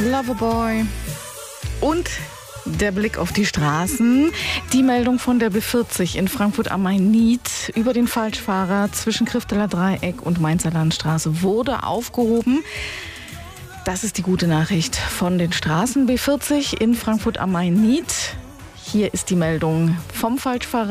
Loverboy. Und der Blick auf die Straßen. Die Meldung von der B40 in Frankfurt am Main-Nied über den Falschfahrer zwischen Krifteler Dreieck und Mainzer Landstraße wurde aufgehoben. Das ist die gute Nachricht von den Straßen. B40 in Frankfurt am Main-Nied. Hier ist die Meldung vom Falschfahrer.